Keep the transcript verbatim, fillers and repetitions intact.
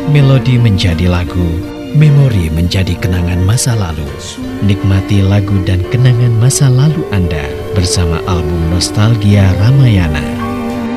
Melodi menjadi lagu, memori menjadi kenangan masa lalu. Nikmati lagu dan kenangan masa lalu Anda bersama album Nostalgia Ramayana.